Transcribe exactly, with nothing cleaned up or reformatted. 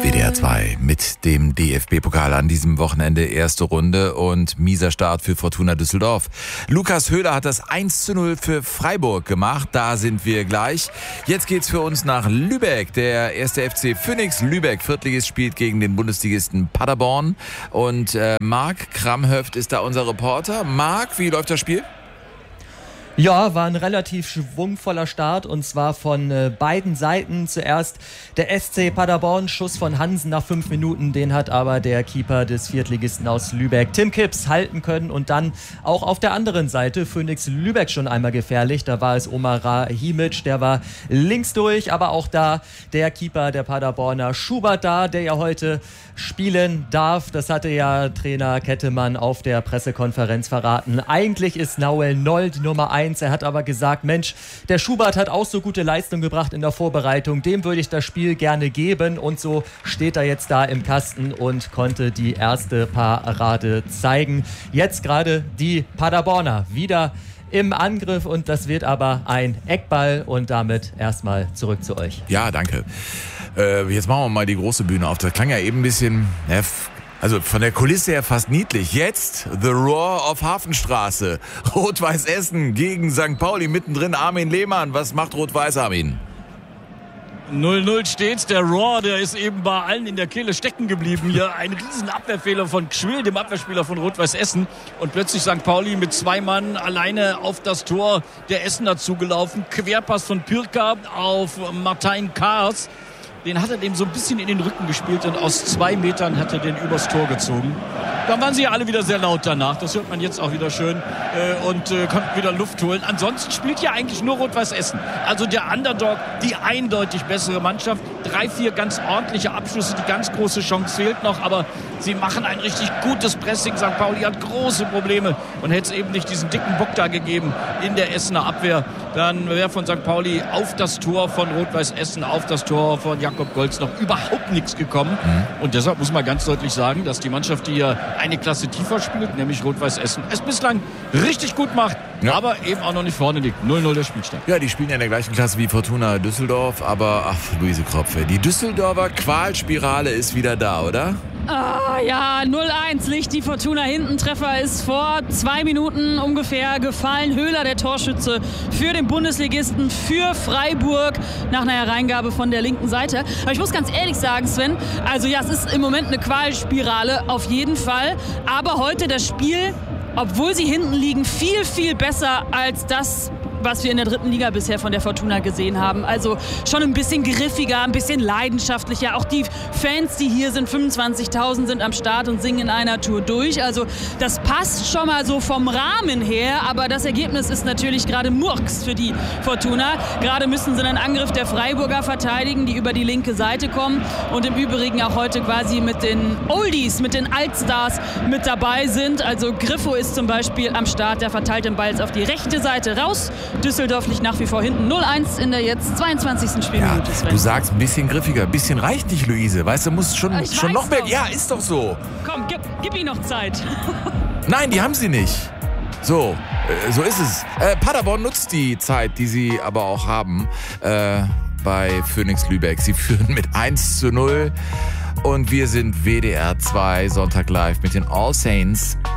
W D R zwei mit dem D F B-Pokal an diesem Wochenende erste Runde und mieser Start für Fortuna Düsseldorf. Lukas Höhler hat das eins zu null für Freiburg gemacht, da sind wir gleich. Jetzt geht's für uns nach Lübeck. Der erste F C Phoenix Lübeck, Viertligist, spielt gegen den Bundesligisten Paderborn und äh, Marc Kramhöft ist da unser Reporter. Marc, wie läuft das Spiel? Ja, war ein relativ schwungvoller Start und zwar von äh, beiden Seiten. Zuerst der S C Paderborn, Schuss von Hansen nach fünf Minuten, den hat aber der Keeper des Viertligisten aus Lübeck, Tim Kipps, halten können und dann auch auf der anderen Seite Phoenix Lübeck schon einmal gefährlich. Da war es Omar Rahimic, der war links durch, aber auch da der Keeper der Paderborner Schubert da, der ja heute spielen darf. Das hatte ja Trainer Kettemann auf der Pressekonferenz verraten. Eigentlich ist Nauel Noll die Nummer eins. Er hat aber gesagt, Mensch, der Schubert hat auch so gute Leistung gebracht in der Vorbereitung. Dem würde ich das Spiel gerne geben. Und so steht er jetzt da im Kasten und konnte die erste Parade zeigen. Jetzt gerade die Paderborner wieder im Angriff und das wird aber ein Eckball und damit erstmal zurück zu euch. Ja, danke. Äh, jetzt machen wir mal die große Bühne auf. Das klang ja eben ein bisschen... Ja, also von der Kulisse her fast niedlich. Jetzt The Roar of Hafenstraße. Rot-Weiß Essen gegen Sankt Pauli. Mittendrin Armin Lehmann. Was macht Rot-Weiß, Armin? null null steht's. Der Roar, der ist eben bei allen in der Kehle stecken geblieben. Hier ein riesen Abwehrfehler von Gschwill, dem Abwehrspieler von Rot-Weiß Essen. Und plötzlich Sankt Pauli mit zwei Mann alleine auf das Tor der Essener zugelaufen. Querpass von Pirka auf Martin Kaas. Den hat er dem so ein bisschen in den Rücken gespielt und aus zwei Metern hat er den übers Tor gezogen. Dann waren sie ja alle wieder sehr laut danach. Das hört man jetzt auch wieder schön äh, und äh, konnten wieder Luft holen. Ansonsten spielt ja eigentlich nur Rot-Weiß Essen. Also der Underdog, die eindeutig bessere Mannschaft. Drei, vier ganz ordentliche Abschlüsse. Die ganz große Chance fehlt noch, aber sie machen ein richtig gutes Pressing. Sankt Pauli hat große Probleme und hätte es eben nicht diesen dicken Bock da gegeben in der Essener Abwehr. Dann wäre von Sankt Pauli auf das Tor von Rot-Weiß Essen, auf das Tor von Jakob Golz noch überhaupt nichts gekommen. Mhm. Und deshalb muss man ganz deutlich sagen, dass die Mannschaft, die hier eine Klasse tiefer spielt, nämlich Rot-Weiß Essen, es bislang richtig gut macht, ja, aber eben auch noch nicht vorne liegt. null null der Spielstand. Ja, die spielen ja in der gleichen Klasse wie Fortuna Düsseldorf, aber ach, Luise Kropfe, die Düsseldorfer Qualspirale ist wieder da, oder? Ah, ja, null eins liegt die Fortuna hinten. Treffer ist vor zwei Minuten ungefähr gefallen. Höhler, der Torschütze für den Bundesligisten, für Freiburg nach einer Hereingabe von der linken Seite. Aber ich muss ganz ehrlich sagen, Sven, also ja, es ist im Moment eine Qualspirale, auf jeden Fall. Aber heute das Spiel, obwohl sie hinten liegen, viel, viel besser als das, was wir in der dritten Liga bisher von der Fortuna gesehen haben. Also schon ein bisschen griffiger, ein bisschen leidenschaftlicher. Auch die Fans, die hier sind, fünfundzwanzigtausend sind am Start und singen in einer Tour durch. Also das passt schon mal so vom Rahmen her, aber das Ergebnis ist natürlich gerade Murks für die Fortuna. Gerade müssen sie einen Angriff der Freiburger verteidigen, die über die linke Seite kommen und im Übrigen auch heute quasi mit den Oldies, mit den Altstars mit dabei sind. Also Griffo ist zum Beispiel am Start, der verteilt den Ball jetzt auf die rechte Seite raus. Düsseldorf liegt nach wie vor hinten. null eins in der jetzt zweiundzwanzigsten Spielminute. Ja, du sagst ein bisschen griffiger, ein bisschen reicht nicht, Luise. Weißt du, musst schon, ich schon noch mehr. Doch. Ja, ist doch so. Komm, gib, gib ihm noch Zeit. Nein, die haben sie nicht. So, äh, so ist es. Äh, Paderborn nutzt die Zeit, die sie aber auch haben, äh, bei Phoenix Lübeck. Sie führen mit eins zu null. Und wir sind W D R zwei Sonntag live mit den All Saints.